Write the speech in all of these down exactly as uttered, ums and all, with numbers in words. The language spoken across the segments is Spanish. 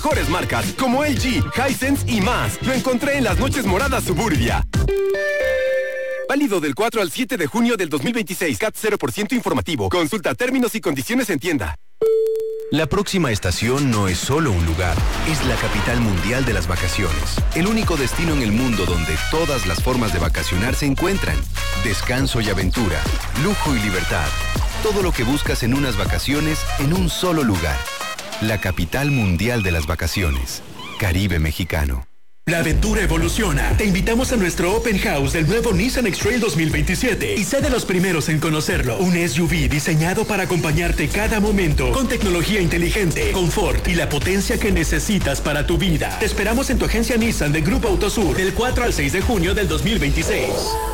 Mejores marcas como L G, Hisense y más. Lo encontré en las noches moradas Suburbia. Válido del cuatro al siete de junio del dos mil veintiséis. C A T cero por ciento informativo. Consulta términos y condiciones en tienda. La próxima estación no es solo un lugar, es la capital mundial de las vacaciones. El único destino en el mundo donde todas las formas de vacacionar se encuentran. Descanso y aventura, lujo y libertad. Todo lo que buscas en unas vacaciones en un solo lugar. La capital mundial de las vacaciones. Caribe mexicano. La aventura evoluciona. Te invitamos a nuestro Open House del nuevo Nissan X-Trail dos mil veintisiete y sé de los primeros en conocerlo. Un S U V diseñado para acompañarte cada momento con tecnología inteligente, confort y la potencia que necesitas para tu vida. Te esperamos en tu agencia Nissan de Grupo Autosur del cuatro al seis de junio del dos mil veintiséis.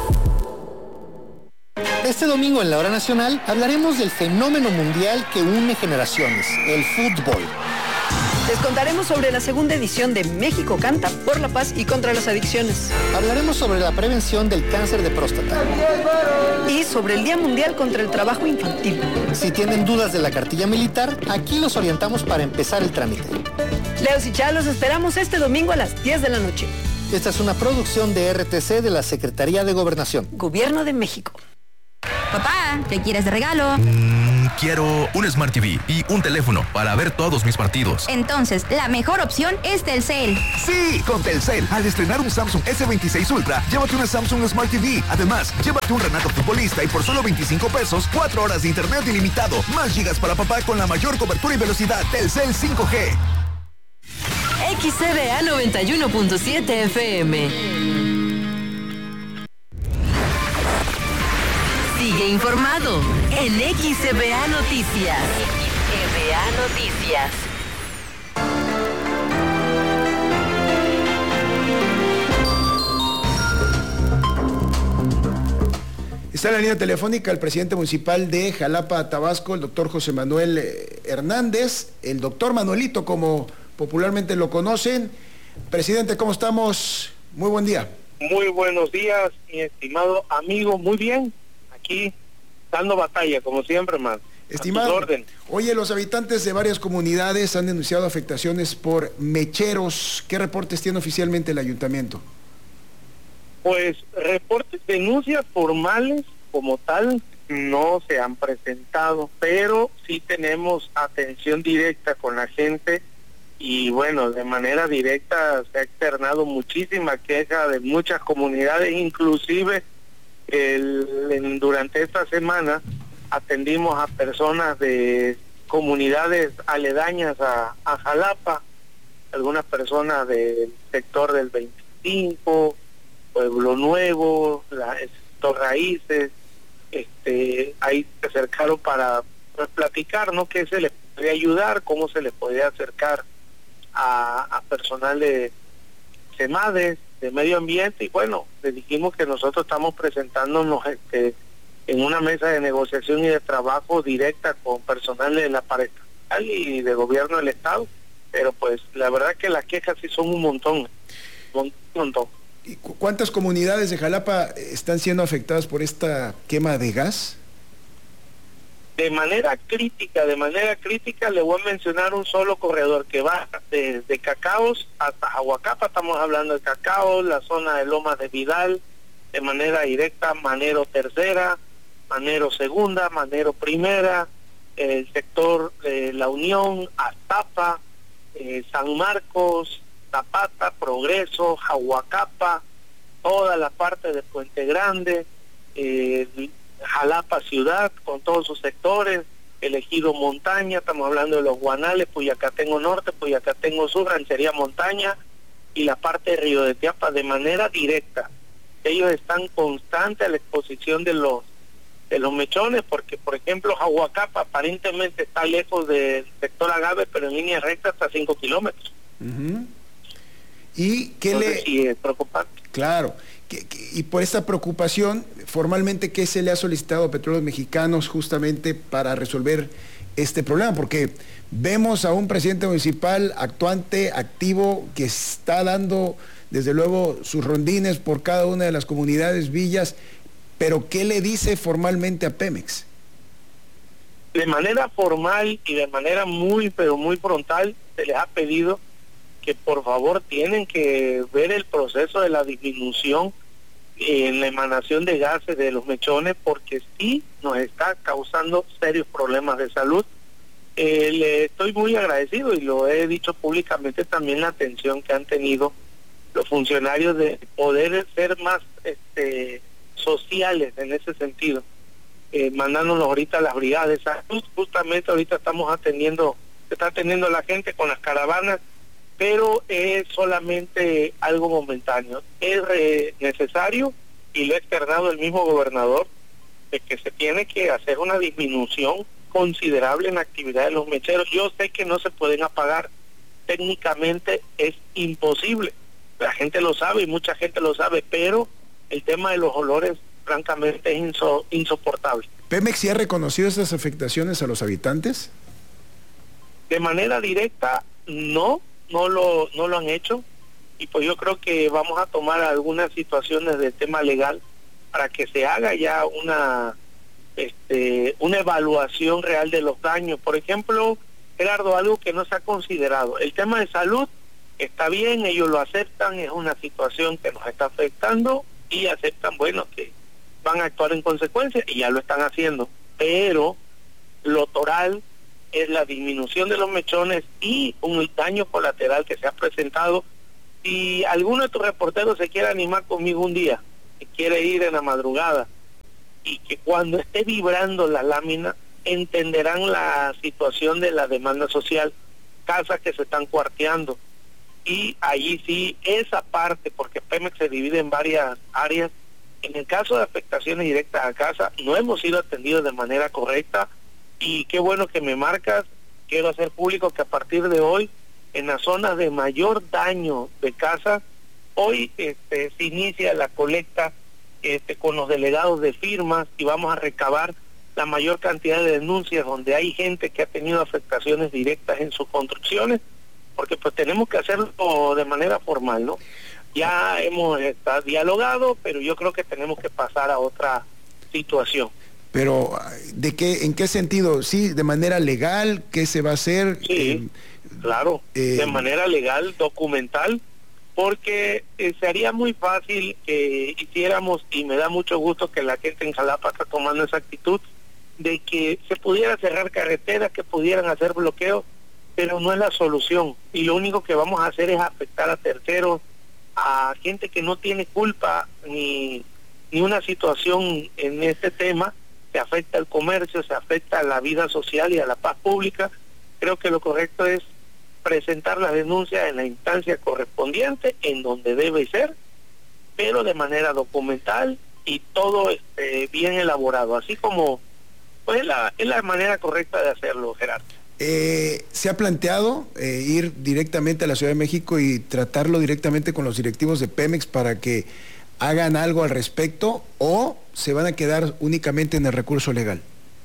Este domingo en la Hora Nacional hablaremos del fenómeno mundial que une generaciones, el fútbol. Les contaremos sobre la segunda edición de México Canta por la paz y contra las adicciones. Hablaremos sobre la prevención del cáncer de próstata. Y sobre el Día Mundial contra el Trabajo Infantil. Si tienen dudas de la cartilla militar, aquí los orientamos para empezar el trámite. Leos y Chá, los esperamos este domingo a las diez de la noche. Esta es una producción de R T C de la Secretaría de Gobernación. Gobierno de México. Papá, ¿qué quieres de regalo? Mm, quiero un Smart T V y un teléfono para ver todos mis partidos. Entonces, la mejor opción es Telcel. Sí, con Telcel. Al estrenar un Samsung S veintiséis Ultra, llévate una Samsung Smart T V. Además, llévate un Renato Futbolista y por solo veinticinco pesos, cuatro horas de internet ilimitado, más gigas para papá con la mayor cobertura y velocidad. Telcel cinco G. X C B A noventa y uno punto siete F M. Sigue informado en X C B A Noticias. X C B A Noticias. Está en la línea telefónica el presidente municipal de Jalapa, Tabasco, el doctor José Manuel Hernández, el doctor Manuelito, como popularmente lo conocen. Presidente, ¿cómo estamos? Muy buen día. Muy buenos días, mi estimado amigo. Muy bien. Aquí dando batalla, como siempre, man. Estimado, orden. Oye, los habitantes de varias comunidades han denunciado afectaciones por mecheros. ¿Qué reportes tiene oficialmente el ayuntamiento? Pues reportes, denuncias formales como tal no se han presentado, pero sí tenemos atención directa con la gente y bueno, de manera directa se ha externado muchísima queja de muchas comunidades, inclusive El, en, durante esta semana atendimos a personas de comunidades aledañas a, a Jalapa, algunas personas del sector del veinticinco, Pueblo Nuevo, la, Sector Raíces, este, ahí se acercaron para pues, platicar, ¿no? Qué se les podría ayudar, cómo se les podría acercar a, a personal de CEMADES, de medio ambiente, y bueno, le dijimos que nosotros estamos presentándonos este, en una mesa de negociación y de trabajo directa con personal de la pared y de gobierno del estado, pero pues la verdad que las quejas sí son un montón, un montón. ¿Y cuántas comunidades de Jalapa están siendo afectadas por esta quema de gas? De manera crítica, de manera crítica le voy a mencionar un solo corredor que va desde Cacaos hasta Jahuacapa, estamos hablando de Cacaos, la zona de Lomas de Vidal, de manera directa, Manero Tercera, Manero Segunda, Manero Primera, el sector de La Unión, Aztapa, eh, San Marcos, Zapata, Progreso, Jahuacapa, toda la parte de Puente Grande, eh, Jalapa Ciudad con todos sus sectores, el Ejido Montaña, estamos hablando de los Guanales, Puyacatengo Norte, Puyacatengo Sur, Ranchería Montaña y la parte de Río de Tiapa de manera directa. Ellos están constantes a la exposición de los de los mechones, porque por ejemplo Jahuacapa aparentemente está lejos del sector Agave, pero en línea recta hasta cinco kilómetros. Uh-huh. ¿Y qué Entonces, le...? sí, es preocupante. Claro. ¿Qué, qué, y por esta preocupación, formalmente, ¿qué se le ha solicitado a Petróleos Mexicanos justamente para resolver este problema? Porque vemos a un presidente municipal actuante, activo, que está dando, desde luego, sus rondines por cada una de las comunidades, villas, pero ¿qué le dice formalmente a Pemex? De manera formal y de manera muy, pero muy frontal, se les ha pedido que por favor tienen que ver el proceso de la disminución en la emanación de gases de los mechones, porque sí nos está causando serios problemas de salud. Eh, le estoy muy agradecido, y lo he dicho públicamente también, la atención que han tenido los funcionarios de poder ser más este, sociales en ese sentido, eh, mandándonos ahorita a las brigadas de salud. Justamente ahorita estamos atendiendo, se está atendiendo la gente con las caravanas, pero es solamente algo momentáneo. Es re necesario, y lo ha externado el mismo gobernador, de que se tiene que hacer una disminución considerable en la actividad de los mecheros. Yo sé que no se pueden apagar, técnicamente es imposible, la gente lo sabe y mucha gente lo sabe, pero el tema de los olores francamente es inso insoportable. ¿Pemex sí ha reconocido esas afectaciones a los habitantes? De manera directa, no, no lo, no lo han hecho, y pues yo creo que vamos a tomar algunas situaciones de tema legal para que se haga ya una, este, una evaluación real de los daños. Por ejemplo, Gerardo, algo que no se ha considerado, el tema de salud está bien, ellos lo aceptan, es una situación que nos está afectando y aceptan, bueno, que van a actuar en consecuencia, y ya lo están haciendo, pero lo toral es la disminución de los mechones y un daño colateral que se ha presentado. Si alguno de tus reporteros se quiere animar conmigo un día, que quiere ir en la madrugada, y que cuando esté vibrando la lámina entenderán la situación de la demanda social, casas que se están cuarteando, y allí sí, esa parte, porque Pemex se divide en varias áreas. En el caso de afectaciones directas a casa, no hemos sido atendidos de manera correcta, y qué bueno que me marcas. Quiero hacer público que a partir de hoy, en las zonas de mayor daño de casa, hoy este, se inicia la colecta este, con los delegados de firmas, y vamos a recabar la mayor cantidad de denuncias donde hay gente que ha tenido afectaciones directas en sus construcciones, porque pues tenemos que hacerlo de manera formal, ¿no? Ya hemos está, dialogado, pero yo creo que tenemos que pasar a otra situación. Pero, ¿de qué, en qué sentido? ¿Sí, de manera legal? ¿Qué se va a hacer? Sí, eh, claro, eh, de manera legal, documental, porque eh, sería muy fácil que hiciéramos, y me da mucho gusto que la gente en Jalapa está tomando esa actitud, de que se pudiera cerrar carreteras, que pudieran hacer bloqueos, pero no es la solución, y lo único que vamos a hacer es afectar a terceros, a gente que no tiene culpa ni, ni una situación en este tema. Se afecta al comercio, se afecta a la vida social y a la paz pública. Creo que lo correcto es presentar las denuncias en la instancia correspondiente, en donde debe ser, pero de manera documental y todo este, bien elaborado, así como pues la, es la manera correcta de hacerlo, Gerardo. Eh, ¿Se ha planteado eh, ir directamente a la Ciudad de México y tratarlo directamente con los directivos de Pemex para que hagan algo al respecto, o se van a quedar únicamente en el recurso legal?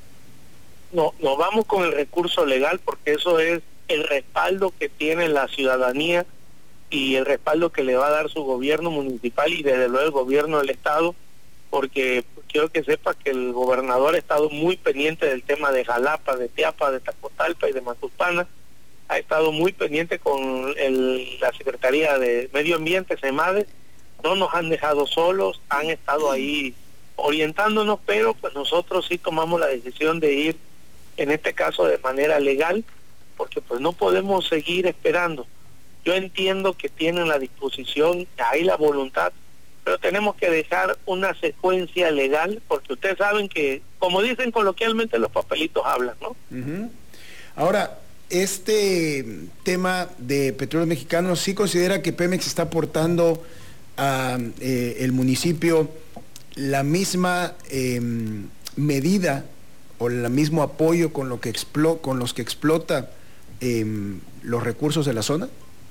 No, nos vamos con el recurso legal, porque eso es el respaldo que tiene la ciudadanía y el respaldo que le va a dar su gobierno municipal y desde luego el gobierno del estado, porque quiero que sepa que el gobernador ha estado muy pendiente del tema de Jalapa, de Teapa, de Tacotalpa y de Macuspana. Ha estado muy pendiente con el, la Secretaría de Medio Ambiente, SEMADE. No nos han dejado solos, han estado ahí orientándonos, pero pues nosotros sí tomamos la decisión de ir, en este caso de manera legal, porque pues no podemos seguir esperando. Yo entiendo que tienen la disposición, hay la voluntad, pero tenemos que dejar una secuencia legal, porque ustedes saben que, como dicen coloquialmente, los papelitos hablan, ¿no? Uh-huh. Ahora, este tema de Petróleos Mexicanos, ¿sí considera que Pemex está aportando a eh, el municipio la misma eh, medida o el mismo apoyo con lo que explo con los que explota eh, los recursos de la zona?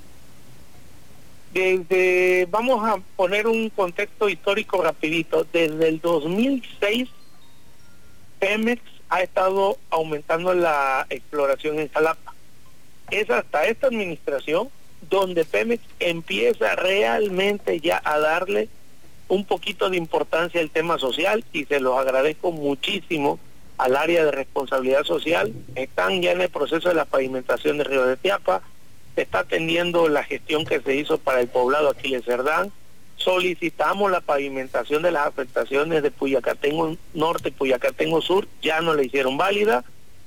Desde, vamos a poner un contexto histórico rapidito, desde el dos mil seis Pemex ha estado aumentando la exploración en Jalapa. Es hasta esta administración donde Pemex empieza realmente ya a darle un poquito de importancia al tema social, y se los agradezco muchísimo al área de responsabilidad social. Están ya en el proceso de la pavimentación de Río de Teapa, se está atendiendo la gestión que se hizo para el poblado Aquiles Cerdán. Solicitamos la pavimentación de las afectaciones de Puyacatengo Norte, Puyacatengo Sur, ya no la hicieron válida,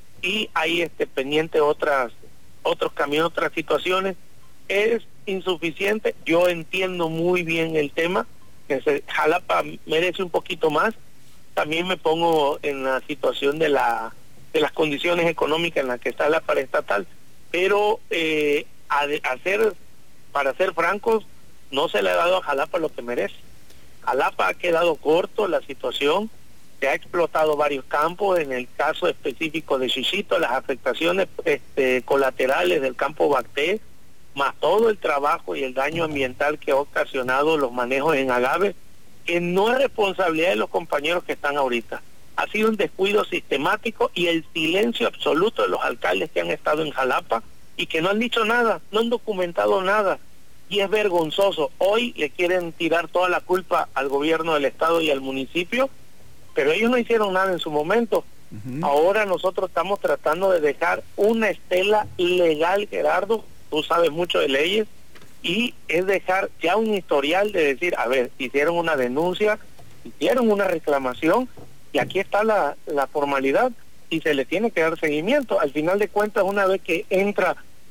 y hay este pendiente otras otros caminos, otras situaciones. Es insuficiente. Yo entiendo muy bien el tema, que se, Jalapa merece un poquito más. También me pongo en la situación de la de las condiciones económicas en las que está la paraestatal, pero eh, a, de, a ser, para ser francos, no se le ha dado a Jalapa lo que merece. Jalapa ha quedado corto la situación, se ha explotado varios campos. En el caso específico de Chichito, las afectaciones este, colaterales del campo Bacté, más todo el trabajo y el daño ambiental que ha ocasionado los manejos en agave, que no es responsabilidad de los compañeros que están ahorita. Ha sido un descuido sistemático y el silencio absoluto de los alcaldes que han estado en Jalapa y que no han dicho nada, no han documentado nada. Y es vergonzoso. Hoy le quieren tirar toda la culpa al gobierno del estado y al municipio, pero ellos no hicieron nada en su momento. Uh-huh. Ahora nosotros estamos tratando de dejar una estela legal, Gerardo, tú sabes mucho de leyes, y es dejar ya un historial de decir, a ver, hicieron una denuncia, hicieron una reclamación, y aquí está la, la formalidad, y se le tiene que dar seguimiento. Al final de cuentas, una vez que entra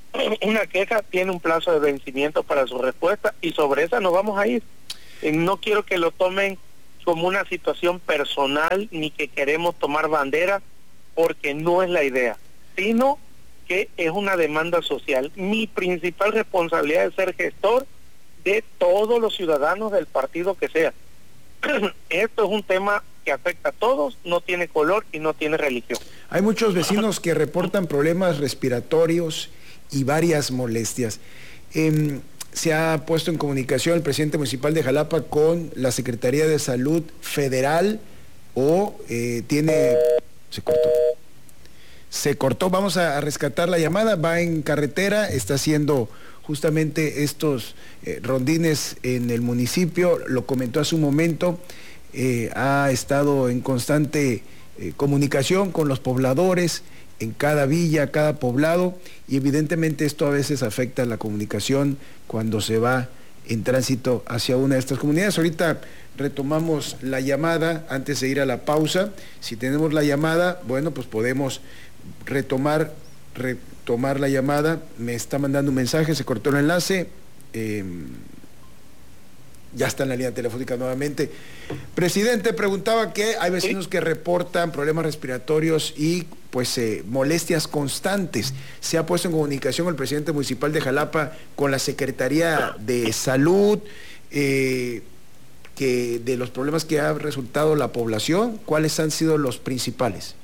una queja, tiene un plazo de vencimiento para su respuesta, y sobre esa nos vamos a ir. Eh, no quiero que lo tomen como una situación personal, ni que queremos tomar bandera, porque no es la idea, sino que es una demanda social. Mi principal responsabilidad es ser gestor de todos los ciudadanos del partido que sea. Esto es un tema que afecta a todos, no tiene color y no tiene religión. Hay muchos vecinos que reportan problemas respiratorios y varias molestias. Eh, se ha puesto en comunicación el presidente municipal de Jalapa con la Secretaría de Salud Federal, o eh, tiene... se cortó. Se cortó, vamos a, a rescatar la llamada, va en carretera, está haciendo justamente estos eh, rondines en el municipio, lo comentó hace un momento, eh, ha estado en constante eh, comunicación con los pobladores en cada villa, cada poblado, y evidentemente esto a veces afecta la comunicación cuando se va en tránsito hacia una de estas comunidades. Ahorita retomamos la llamada antes de ir a la pausa. Si tenemos la llamada, bueno, pues podemos retomar retomar la llamada. Me está mandando un mensaje, se cortó el enlace, eh, ya está en la línea telefónica nuevamente. Presidente, preguntaba que hay vecinos que reportan problemas respiratorios y pues eh, molestias constantes. Se ha puesto en comunicación el presidente municipal de Jalapa con la Secretaría de Salud, eh, que de los problemas que ha resultado la población, ¿cuáles han sido los principales?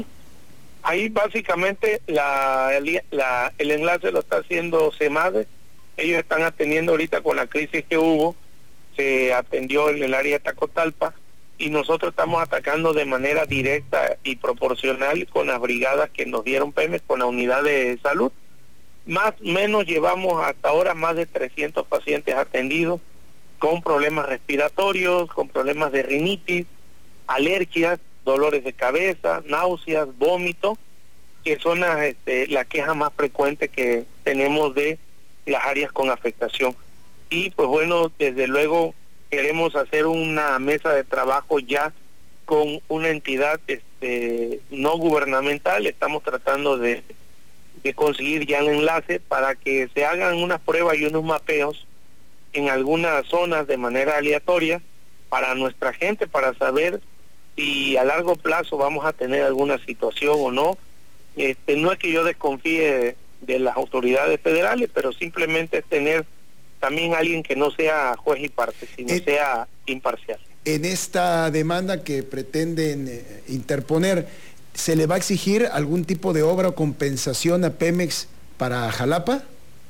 Ahí básicamente la, la, el enlace lo está haciendo SEMADE. Ellos están atendiendo ahorita con la crisis que hubo, se atendió en el área de Tacotalpa, y nosotros estamos atacando de manera directa y proporcional con las brigadas que nos dieron Pemex, con la unidad de salud. Más o menos llevamos hasta ahora más de trescientos pacientes atendidos con problemas respiratorios, con problemas de rinitis, alergias, dolores de cabeza, náuseas, vómito, que son las, este, la queja más frecuente que tenemos de las áreas con afectación. Y pues bueno, desde luego queremos hacer una mesa de trabajo ya con una entidad este, no gubernamental. Estamos tratando de, de conseguir ya el enlace para que se hagan unas pruebas y unos mapeos en algunas zonas de manera aleatoria para nuestra gente, para saber si a largo plazo vamos a tener alguna situación o no. Este, no es que yo desconfíe de, de las autoridades federales, pero simplemente es tener también alguien que no sea juez y parte, sino eh, sea imparcial. En esta demanda que pretenden eh, interponer, ¿se le va a exigir algún tipo de obra o compensación a Pemex para Jalapa?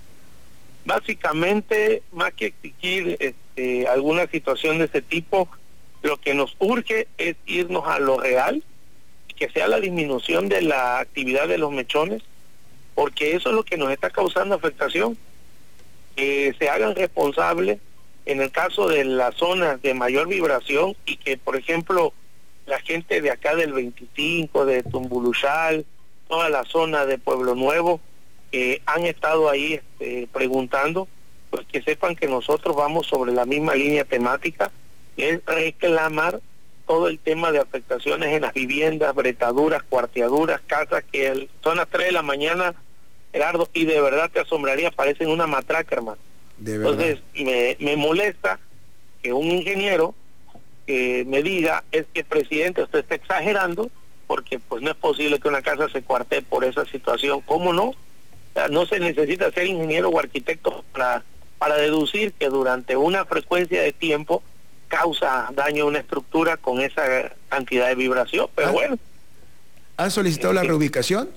Básicamente, más que exigir este, alguna situación de ese tipo, lo que nos urge es irnos a lo real, que sea la disminución de la actividad de los mechones, porque eso es lo que nos está causando afectación. Que se hagan responsables en el caso de las zonas de mayor vibración, y que, por ejemplo, la gente de acá del veinticinco, de Tumbuluchal, toda la zona de Pueblo Nuevo, que han estado ahí este, preguntando, pues que sepan que nosotros vamos sobre la misma línea temática, que es reclamar todo el tema de afectaciones en las viviendas, bretaduras, cuarteaduras, casas que el, son las tres de la mañana, Gerardo, y de verdad te asombraría, parecen una matraca, hermano. De verdad. Entonces me, me molesta que un ingeniero que me diga, es que presidente, usted está exagerando, porque pues no es posible que una casa se cuartee por esa situación. ¿Cómo no? O sea, no se necesita ser ingeniero o arquitecto para, para deducir que durante una frecuencia de tiempo causa daño a una estructura con esa cantidad de vibración, pero bueno. ¿Han solicitado la reubicación?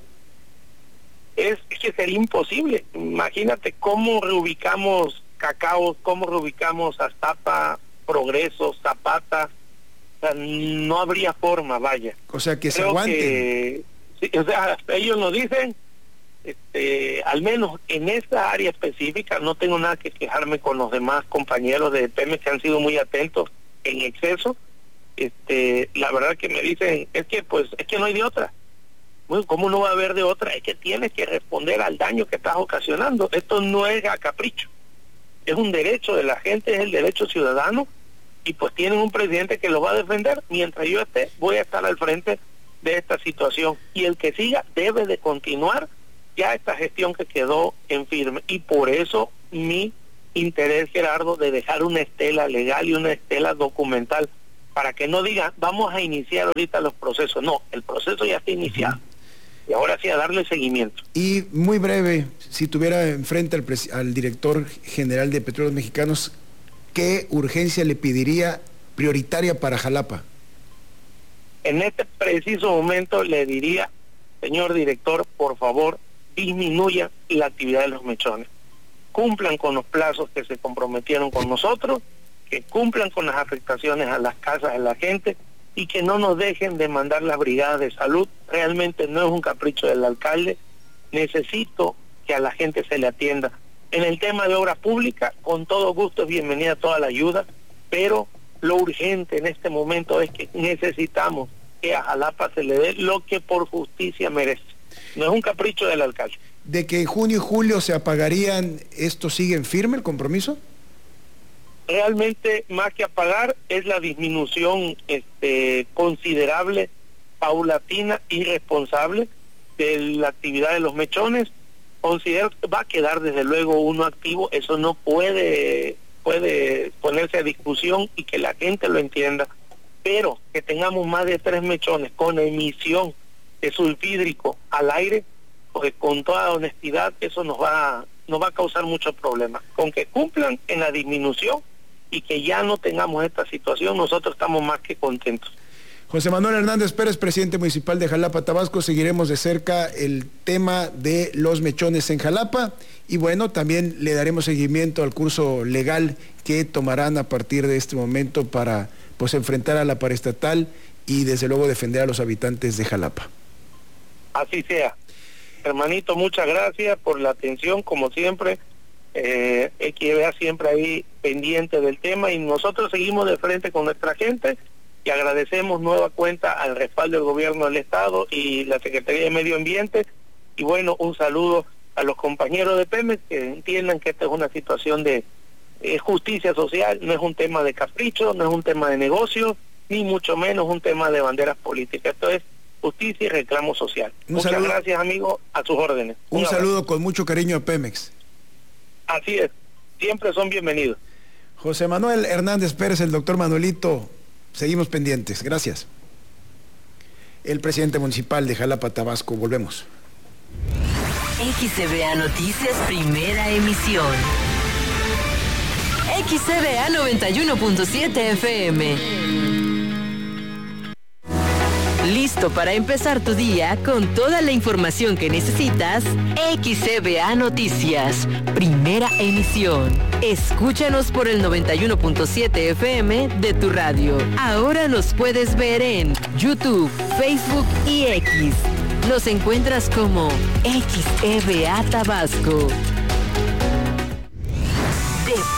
Es, es que sería imposible. Imagínate cómo reubicamos Cacao, cómo reubicamos Aztapa, Progreso, Zapata. O sea, no habría forma, vaya. O sea, que Creo se aguanten. Que, sí, o sea, ellos nos dicen, este, al menos en esta área específica, no tengo nada que quejarme con los demás compañeros de Pemex que han sido muy atentos en exceso. Este, la verdad que me dicen, es que pues, es que no hay de otra. Bueno, ¿cómo no va a haber de otra? Es que tienes que responder al daño que estás ocasionando. Esto no es a capricho. Es un derecho de la gente, es el derecho ciudadano, y pues tienen un presidente que lo va a defender. Mientras yo esté, voy a estar al frente de esta situación. Y el que siga debe de continuar ya esta gestión que quedó en firme. Y por eso mi interés, Gerardo, de dejar una estela legal y una estela documental, para que no digan, vamos a iniciar ahorita los procesos. No, el proceso ya está iniciado. Y ahora sí a darle seguimiento. Y muy breve, si tuviera enfrente al, al director general de Petróleos Mexicanos, ¿qué urgencia le pediría prioritaria para Jalapa? En este preciso momento le diría, señor director, por favor, disminuya la actividad de los mechones. Cumplan con los plazos que se comprometieron con nosotros, que cumplan con las afectaciones a las casas de la gente, y que no nos dejen de mandar las brigadas de salud. Realmente no es un capricho del alcalde. Necesito que a la gente se le atienda. En el tema de obra pública, con todo gusto es bienvenida toda la ayuda, pero lo urgente en este momento es que necesitamos que a Jalapa se le dé lo que por justicia merece. No es un capricho del alcalde. ¿De que en junio y julio se apagarían, esto sigue en firme el compromiso? Realmente, más que apagar, es la disminución este, considerable, paulatina y responsable de la actividad de los mechones. Considero que va a quedar desde luego uno activo, eso no puede, puede ponerse a discusión, y que la gente lo entienda, pero que tengamos más de tres mechones con emisión de sulfídrico al aire, pues con toda honestidad eso nos va, nos va a causar muchos problemas. Con que cumplan en la disminución y que ya no tengamos esta situación, nosotros estamos más que contentos. José Manuel Hernández Pérez, presidente municipal de Jalapa, Tabasco, seguiremos de cerca el tema de los mechones en Jalapa, y bueno, también le daremos seguimiento al curso legal que tomarán a partir de este momento para pues enfrentar a la paraestatal y desde luego defender a los habitantes de Jalapa. Así sea. Hermanito, muchas gracias por la atención, como siempre. Eh, X B A siempre ahí pendiente del tema, y nosotros seguimos de frente con nuestra gente, y agradecemos nueva cuenta al respaldo del gobierno del estado y la Secretaría de Medio Ambiente. Y bueno, un saludo a los compañeros de Pemex, que entiendan que esta es una situación de eh, justicia social, no es un tema de capricho, no es un tema de negocio, ni mucho menos un tema de banderas políticas. Esto es justicia y reclamo social. Un Muchas saludo. gracias, amigo, a sus órdenes. Un, Un saludo con mucho cariño a Pemex. Así es, siempre son bienvenidos. José Manuel Hernández Pérez, el doctor Manuelito, seguimos pendientes. Gracias. El presidente municipal de Jalapa, Tabasco. Volvemos. X C B A Noticias, primera emisión. X C B A noventa y uno punto siete F M. Listo para empezar tu día con toda la información que necesitas. X C B A Noticias, primera emisión. Escúchanos por el noventa y uno punto siete F M de tu radio. Ahora nos puedes ver en YouTube, Facebook y X. Nos encuentras como X E B A Tabasco. De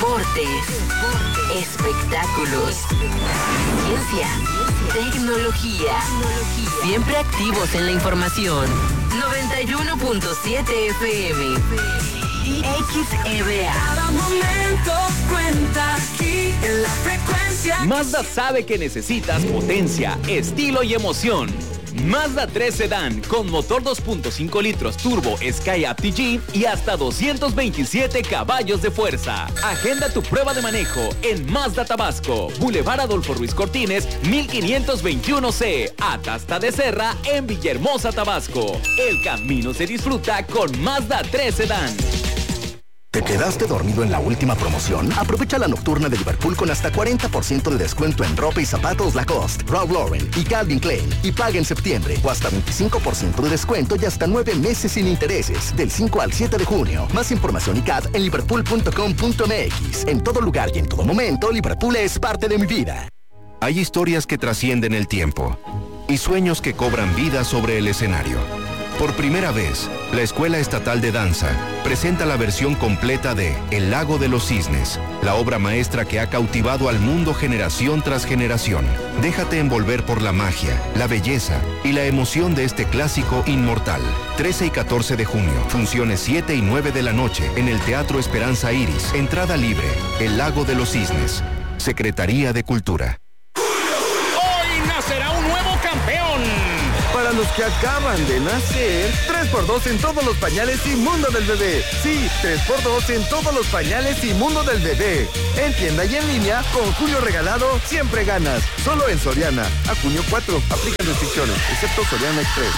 deportes, espectáculos, ciencia, tecnología. Siempre activos en la información. noventa y uno punto siete F M. X E B A. Cada momento cuenta aquí en la frecuencia. Mazda sabe que necesitas potencia, estilo y emoción. Mazda tres Sedán con motor dos punto cinco litros turbo Sky Apti G y hasta doscientos veintisiete caballos de fuerza. Agenda tu prueba de manejo en Mazda Tabasco, Boulevard Adolfo Ruiz Cortines, mil quinientos veintiuno C, Atasta de Serra en Villahermosa, Tabasco. El camino se disfruta con Mazda tres Sedán. ¿Te quedaste dormido en la última promoción? Aprovecha la nocturna de Liverpool con hasta cuarenta por ciento de descuento en ropa y zapatos Lacoste, Ralph Lauren y Calvin Klein. Y paga en septiembre o hasta veinticinco por ciento de descuento y hasta nueve meses sin intereses. Del cinco al siete de junio. Más información y C A D en liverpool punto com punto m x. En todo lugar y en todo momento, Liverpool es parte de mi vida. Hay historias que trascienden el tiempo y sueños que cobran vida sobre el escenario. Por primera vez, la Escuela Estatal de Danza presenta la versión completa de El Lago de los Cisnes, la obra maestra que ha cautivado al mundo generación tras generación. Déjate envolver por la magia, la belleza y la emoción de este clásico inmortal. trece y catorce de junio, funciones siete y nueve de la noche en el Teatro Esperanza Iris. Entrada libre, El Lago de los Cisnes, Secretaría de Cultura. Hoy nacerá un nuevo campeón. Para los que acaban de nacer, tres por dos en todos los pañales y mundo del bebé. Sí, tres por dos en todos los pañales y mundo del bebé. En tienda y en línea, con Julio Regalado, siempre ganas. Solo en Soriana. A junio cuatro, aplican restricciones, excepto Soriana Express.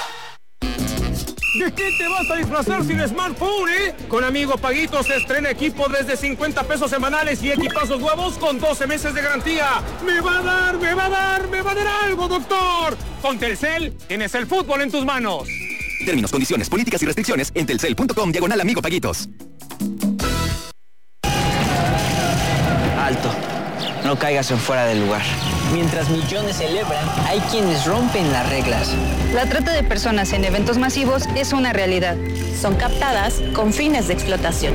¿De qué te vas a disfrazar sin smartphone, eh? Con Amigo Paguito se estrena equipo desde cincuenta pesos semanales y equipazos nuevos con doce meses de garantía. ¡Me va a dar, me va a dar, me va a dar algo, doctor! Con Telcel, tienes el fútbol en tus manos. Términos, condiciones, políticas y restricciones en telcel punto com diagonal Amigo Paguitos. Alto. No caigas en fuera del lugar. Mientras millones celebran, hay quienes rompen las reglas. La trata de personas en eventos masivos es una realidad. Son captadas con fines de explotación.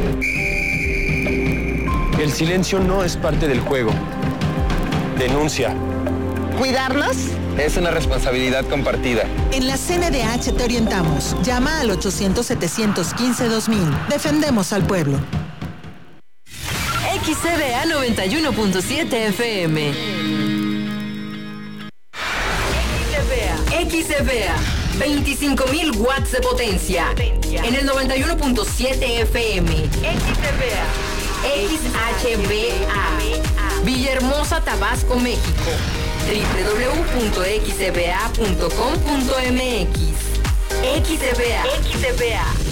El silencio no es parte del juego. Denuncia. ¿Cuidarnos? Es una responsabilidad compartida. En la C N D H te orientamos. Llama al ochocientos, setecientos quince, dos mil. Defendemos al pueblo. X E B A noventa y uno punto siete F M. X E B A, veinticinco mil watts de potencia. En el noventa y uno punto siete F M. X E B A. X H B A. Villahermosa, Tabasco, México. doble u doble u doble u punto x e b a punto com punto m x. X E B A. X E B A.